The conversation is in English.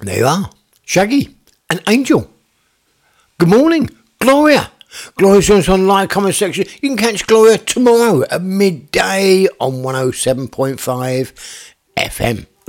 There you are. Shaggy and Angel. Good morning, Gloria. Gloria's joins on live comment section. You can catch Gloria tomorrow at midday on 107.5 FM.